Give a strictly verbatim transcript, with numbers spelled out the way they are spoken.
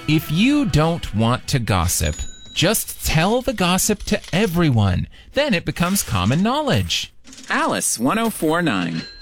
If you don't want to gossip, just tell the gossip to everyone. Then it becomes common knowledge. Alice one oh four nine.